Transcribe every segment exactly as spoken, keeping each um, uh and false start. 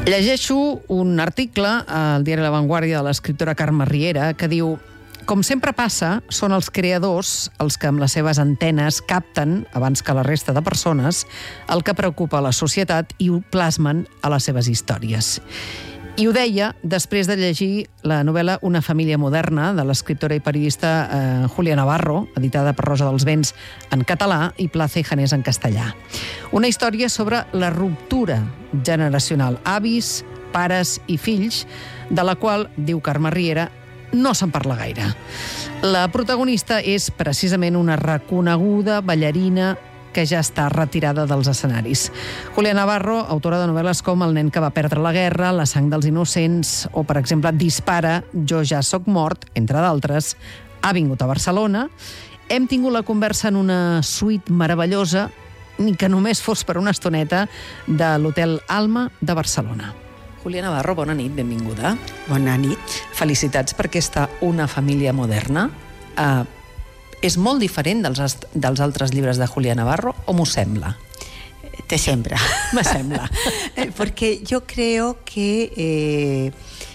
Llegeixo un article al diari La Vanguardia de l'escriptora Carme Riera que diu: com sempre passa, són els creadors els que amb les seves antenes capten, abans que la resta de persones, el que preocupa a la societat i ho plasmen a les seves històries. I ho deia després de llegir la novel·la Una família moderna, de l'escriptora i periodista eh, Julia Navarro, editada per Rosa dels Vents en català i Place i Janés en castellà. Una història sobre la ruptura generacional, avis, pares i fills, de la qual, diu Carme Riera, no se'n parla gaire. La protagonista és precisament una reconeguda ballarina que ja està retirada dels escenaris. Julia Navarro, autora de novel·les com El nen que va perdre la guerra, La sang dels innocents o, per exemple, Dispara, Jo ja soc mort, entre d'altres, ha vingut a Barcelona. Hem tingut la conversa en una suite meravellosa, ni que només fos per una estoneta, de l'Hotel Alma de Barcelona. Julia Navarro, bona nit, benvinguda. Bona nit. Felicitats per aquesta Una família moderna. Uh, és molt diferent dels, dels altres llibres de Julia Navarro, o m'ho sembla? Te sembra. Me sembla. Porque yo creo que eh,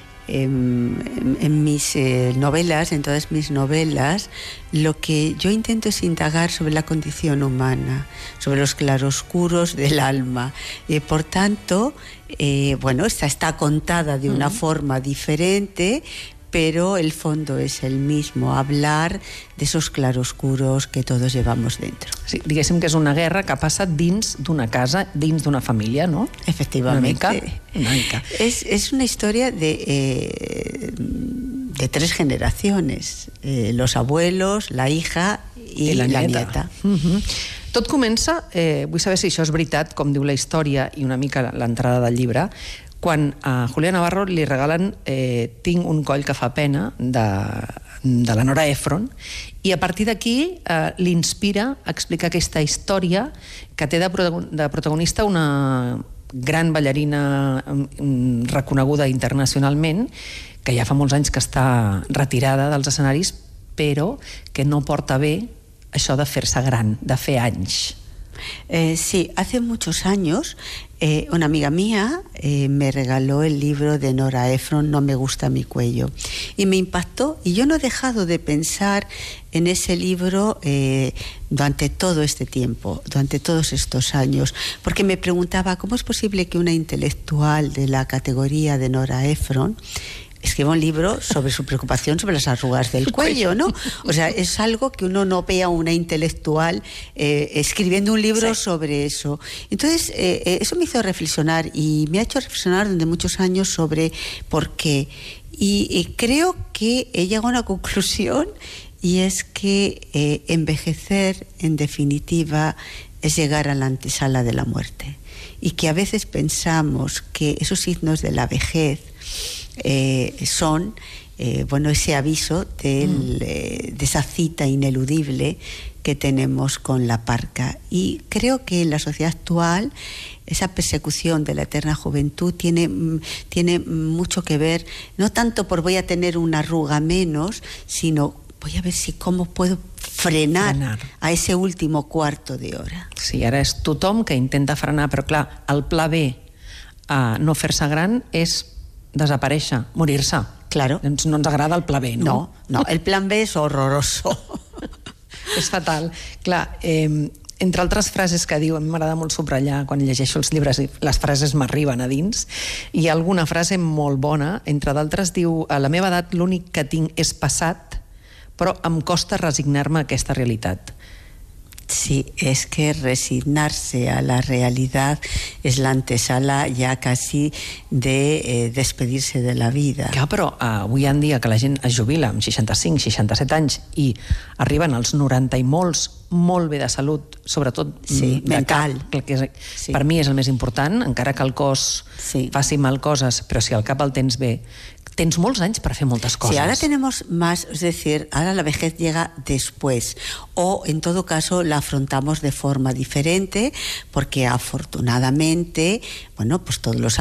en, en mis eh, novelas, en todas mis novelas, lo que yo intento es indagar sobre la condición humana, sobre los claroscuros del alma. Eh, por tanto, eh, bueno, esta está contada de una uh-huh. forma diferente, pero el fondo es el mismo, hablar de esos claroscuros que todos llevamos dentro. Sí, diguéssim que és una guerra que ha passat dins d'una casa, dins d'una família, no? Efectivamente. Una mica. Una mica. Es, es una historia de, eh, de tres generaciones, eh, los abuelos, la hija i, I la, la nieta. Uh-huh. Tot comença, eh, vull saber si això és veritat, com diu la història i una mica l'entrada del llibre, quan a Julia Navarro li regalen eh, Tinc un coll que fa pena, de, de la Nora Ephron, i a partir d'aquí eh, l'inspira a explicar aquesta història que té de, de protagonista una gran ballarina reconeguda internacionalment, que ja fa molts anys que està retirada dels escenaris, però que no porta bé això de fer-se gran, de fer anys. Eh, sí, hace muchos años eh, una amiga mía eh, me regaló el libro de Nora Ephron, No me gusta mi cuello, y me impactó, y yo no he dejado de pensar en ese libro eh, durante todo este tiempo, durante todos estos años, porque me preguntaba cómo es posible que una intelectual de la categoría de Nora Ephron escriba un libro sobre su preocupación sobre las arrugas del cuello, ¿no? O sea, es algo que uno no ve a una intelectual eh, escribiendo un libro sí. sobre eso. Entonces, eh, eso me hizo reflexionar y me ha hecho reflexionar durante muchos años sobre por qué. Y, y creo que he llegado a una conclusión, y es que eh, envejecer, en definitiva, es llegar a la antesala de la muerte. Y que a veces pensamos que esos signos de la vejez Eh, son eh, bueno, ese aviso del, eh, de esa cita ineludible que tenemos con la parca. Y creo que en la sociedad actual esa persecución de la eterna juventud tiene, tiene mucho que ver, no tanto por voy a tener una arruga menos, sino voy a ver si cómo puedo frenar, frenar a ese último cuarto de hora. Sí, ara és tothom que intenta frenar, però clar, el pla B a no fer-se gran és desaparèixer, morir-se. Claro. Doncs no ens agrada el pla B, no? No, no, el plan B és horroroso. És fatal. Clar, eh, entre altres frases que diu, a mi m'agrada molt subratllar quan llegeixo els llibres i les frases m'arriben a dins, hi ha alguna frase molt bona, entre d'altres diu: a la meva edat l'únic que tinc és passat, però em costa resignar-me a aquesta realitat. Sí, es que resignarse a la realidad es la antesala ya casi de eh, despedirse de la vida. Clar, però eh, avui en dia que la gent es jubila amb seixanta-cinc, seixanta-set anys i arriben als noranta i molts, molt bé de salut, sobretot sí, de mental. Cap, que és, sí. per mi és el més important, encara que el cos sí. faci mal coses, però si el cap el tens bé, tens molts anys per fer moltes coses. Sí, ahora tenemos más, es decir, ahora la vejez llega después, o en todo caso la afrontamos de forma diferente, porque afortunadamente, bueno, pues todos los